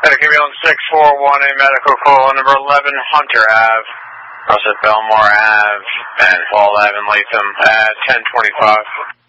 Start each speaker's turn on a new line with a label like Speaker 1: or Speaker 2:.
Speaker 1: Ambulance 641, medical call number 11 Hunter Ave, across at Belmore Ave and Hall Ave in Latham at 10:25.